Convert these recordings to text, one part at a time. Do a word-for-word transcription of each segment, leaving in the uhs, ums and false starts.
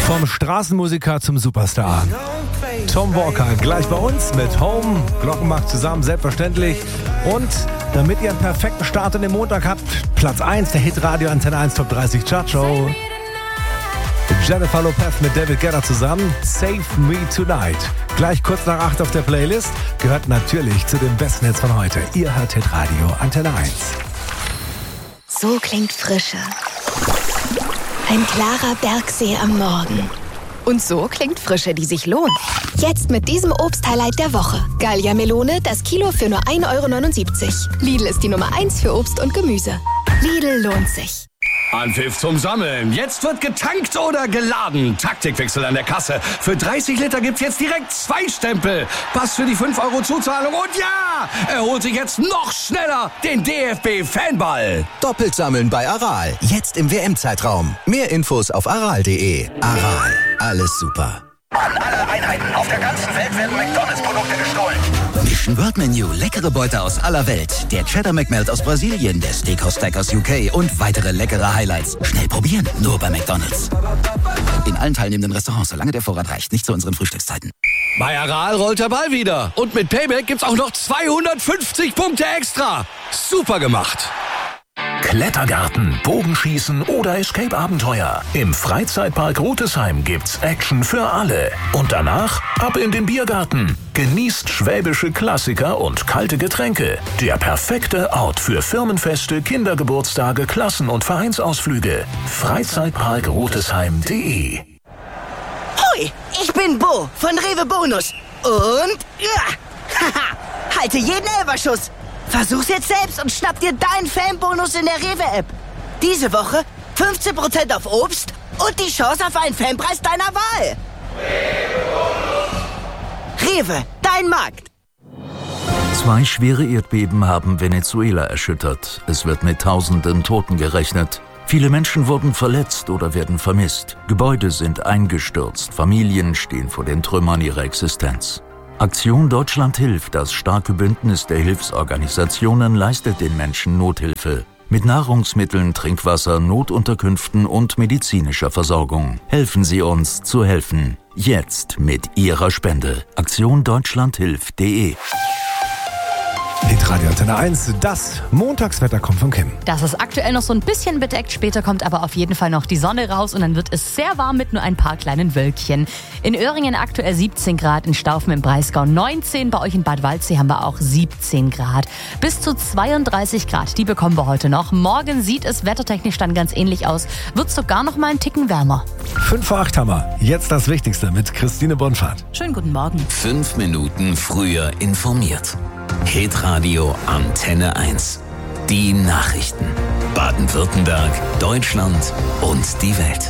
Vom Straßenmusiker zum Superstar. Tom Walker gleich bei uns mit Home. Glocken macht zusammen, selbstverständlich. Und damit ihr einen perfekten Start in den Montag habt, Platz eins der Hitradio Antenne eins Top dreißig Chartshow. Jennifer Lopez mit David Guetta zusammen. Save Me Tonight. Gleich kurz nach acht auf der Playlist. Gehört natürlich zu den besten Hits von heute. Ihr hört Hitradio Antenne eins. So klingt Frische. Ein klarer Bergsee am Morgen. Und so klingt Frische, die sich lohnt. Jetzt mit diesem Obst-Highlight der Woche. Gallia Melone, das Kilo für nur ein Euro neunundsiebzig. Lidl ist die Nummer eins für Obst und Gemüse. Lidl lohnt sich. Anpfiff zum Sammeln. Jetzt wird getankt oder geladen. Taktikwechsel an der Kasse. Für dreißig Liter gibt's jetzt direkt zwei Stempel. Pass für die fünf Euro Zuzahlung. Und ja, er holt sich jetzt noch schneller den D F B-Fanball. Doppelt sammeln bei Aral. Jetzt im W M-Zeitraum. Mehr Infos auf aral punkt de. Aral. Alles super. An alle Einheiten auf der ganzen Welt werden McDonalds-Produkte gestohlen. Mission World Menu, leckere Beute aus aller Welt. Der Cheddar McMelt aus Brasilien, der Steakhouse Stack aus U K und weitere leckere Highlights. Schnell probieren, nur bei McDonalds. In allen teilnehmenden Restaurants, solange der Vorrat reicht, nicht zu unseren Frühstückszeiten. Bei Aral rollt der Ball wieder. Und mit Payback gibt's auch noch zweihundertfünfzig Punkte extra. Super gemacht. Klettergarten, Bogenschießen oder Escape-Abenteuer. Im Freizeitpark Rotesheim gibt's Action für alle. Und danach ab in den Biergarten. Genießt schwäbische Klassiker und kalte Getränke. Der perfekte Ort für Firmenfeste, Kindergeburtstage, Klassen- und Vereinsausflüge. Freizeitpark Rotesheim punkt de. Hoi, ich bin Bo von Rewe Bonus. Und ja, haha, halte jeden Elberschuss. Versuch's jetzt selbst und schnapp dir deinen Fanbonus in der Rewe-App. Diese Woche fünfzehn Prozent auf Obst und die Chance auf einen Fanpreis deiner Wahl. Rewe, dein Markt. Zwei schwere Erdbeben haben Venezuela erschüttert. Es wird mit tausenden Toten gerechnet. Viele Menschen wurden verletzt oder werden vermisst. Gebäude sind eingestürzt. Familien stehen vor den Trümmern ihrer Existenz. Aktion Deutschland hilft, das starke Bündnis der Hilfsorganisationen, leistet den Menschen Nothilfe. Mit Nahrungsmitteln, Trinkwasser, Notunterkünften und medizinischer Versorgung. Helfen Sie uns zu helfen. Jetzt mit Ihrer Spende. Aktion Deutschland hilft punkt de. Hitradio Antenne eins, das Montagswetter kommt von Kim. Das ist aktuell noch so ein bisschen bedeckt, später kommt aber auf jeden Fall noch die Sonne raus und dann wird es sehr warm mit nur ein paar kleinen Wölkchen. In Öhringen aktuell siebzehn Grad, in Staufen im Breisgau neunzehn, bei euch in Bad Waldsee haben wir auch siebzehn Grad. Bis zu zweiunddreißig Grad, die bekommen wir heute noch. Morgen sieht es wettertechnisch dann ganz ähnlich aus, wird sogar noch mal einen Ticken wärmer. fünf vor acht haben wir. Jetzt das Wichtigste mit Christine Bonfahrt. Schönen guten Morgen. Fünf Minuten früher informiert. Hitradio Antenne eins. Die Nachrichten. Baden-Württemberg, Deutschland und die Welt.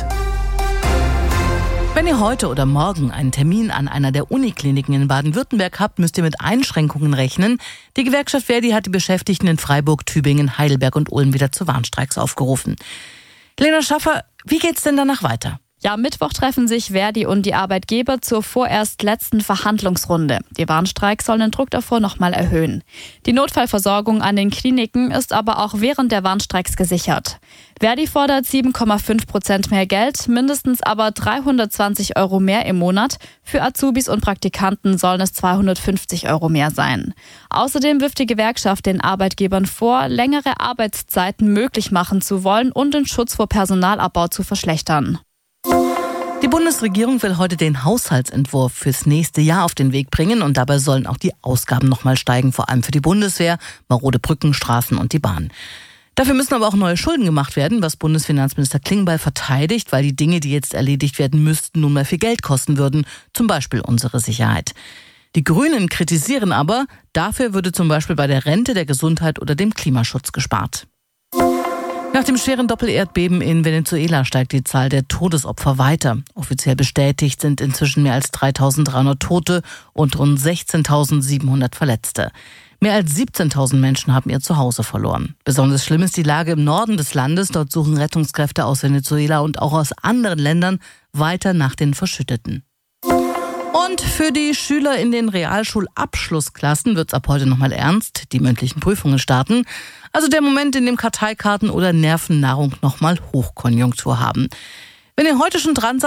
Wenn ihr heute oder morgen einen Termin an einer der Unikliniken in Baden-Württemberg habt, müsst ihr mit Einschränkungen rechnen. Die Gewerkschaft Verdi hat die Beschäftigten in Freiburg, Tübingen, Heidelberg und Ulm wieder zu Warnstreiks aufgerufen. Lena Schaffer, wie geht's denn danach weiter? Ja, am Mittwoch treffen sich Verdi und die Arbeitgeber zur vorerst letzten Verhandlungsrunde. Die Warnstreiks sollen den Druck davor nochmal erhöhen. Die Notfallversorgung an den Kliniken ist aber auch während der Warnstreiks gesichert. Verdi fordert sieben Komma fünf Prozent mehr Geld, mindestens aber dreihundertzwanzig Euro mehr im Monat. Für Azubis und Praktikanten sollen es zweihundertfünfzig Euro mehr sein. Außerdem wirft die Gewerkschaft den Arbeitgebern vor, längere Arbeitszeiten möglich machen zu wollen und den Schutz vor Personalabbau zu verschlechtern. Die Bundesregierung will heute den Haushaltsentwurf fürs nächste Jahr auf den Weg bringen und dabei sollen auch die Ausgaben nochmal steigen, vor allem für die Bundeswehr, marode Brücken, Straßen und die Bahn. Dafür müssen aber auch neue Schulden gemacht werden, was Bundesfinanzminister Klingbeil verteidigt, weil die Dinge, die jetzt erledigt werden müssten, nun mal viel Geld kosten würden, zum Beispiel unsere Sicherheit. Die Grünen kritisieren aber, dafür würde zum Beispiel bei der Rente, der Gesundheit oder dem Klimaschutz gespart. Nach dem schweren Doppelerdbeben in Venezuela steigt die Zahl der Todesopfer weiter. Offiziell bestätigt sind inzwischen mehr als dreitausenddreihundert Tote und rund sechzehntausendsiebenhundert Verletzte. Mehr als siebzehntausend Menschen haben ihr Zuhause verloren. Besonders schlimm ist die Lage im Norden des Landes. Dort suchen Rettungskräfte aus Venezuela und auch aus anderen Ländern weiter nach den Verschütteten. Und für die Schüler in den Realschulabschlussklassen wird es ab heute nochmal ernst. Die mündlichen Prüfungen starten. Also der Moment, in dem Karteikarten oder Nervennahrung nochmal Hochkonjunktur haben. Wenn ihr heute schon dran seid,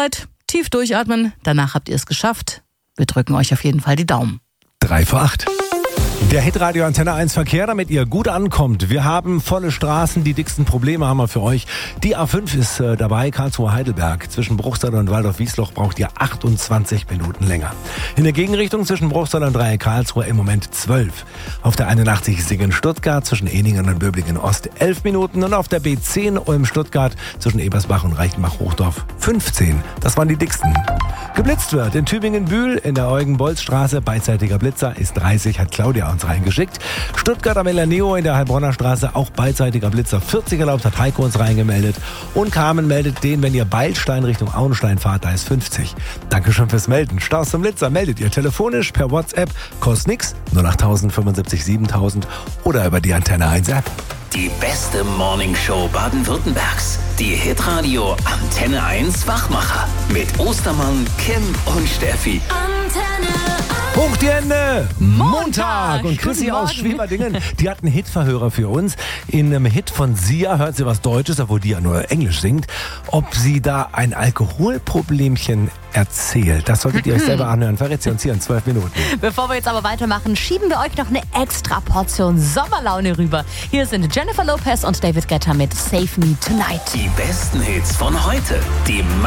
tief durchatmen. Danach habt ihr es geschafft. Wir drücken euch auf jeden Fall die Daumen. Drei vor acht. Der Hitradio Antenne eins Verkehr, damit ihr gut ankommt. Wir haben volle Straßen, die dicksten Probleme haben wir für euch. Die A fünf ist äh, dabei, Karlsruhe-Heidelberg. Zwischen Bruchsal und Waldorf-Wiesloch braucht ihr achtundzwanzig Minuten länger. In der Gegenrichtung zwischen Bruchsal und Dreieck Karlsruhe im Moment zwölf. Auf der einundachtzig Singen-Stuttgart zwischen Ehningen und Böblingen-Ost elf Minuten. Und auf der B zehn Ulm-Stuttgart zwischen Ebersbach und Reichenbach-Hochdorf fünfzehn. Das waren die dicksten. Geblitzt wird in Tübingen-Bühl in der Eugen-Bolz-Straße. Beidseitiger Blitzer ist dreißig, hat Claudia uns reingeschickt. Stuttgart am Elaneo in der Heilbronner Straße, auch beidseitiger Blitzer vierzig erlaubt, hat Heiko uns reingemeldet. Und Carmen meldet den, wenn ihr Beilstein Richtung Auenstein fahrt, da ist fünfzig. Dankeschön fürs Melden. Staus zum Blitzer meldet ihr telefonisch per WhatsApp, kostet nix, null acht null null null fünfundsiebzig siebentausend oder über die Antenne eins App. Die beste Morningshow Baden-Württembergs. Die Hitradio Antenne eins Wachmacher. Mit Ostermann, Kim und Steffi. Antenne Hoch die Hände! Montag! Und Chrissy aus Schwieberdingen, die hat einen Hitverhörer für uns. In einem Hit von Sia hört sie was Deutsches, obwohl die ja nur Englisch singt. Ob sie da ein Alkoholproblemchen erzählt, das solltet ihr euch selber anhören. Verrät sie uns hier in zwölf Minuten. Bevor wir jetzt aber weitermachen, schieben wir euch noch eine extra Portion Sommerlaune rüber. Hier sind Jennifer Lopez und David Guetta mit Save Me Tonight. Die besten Hits von heute. Die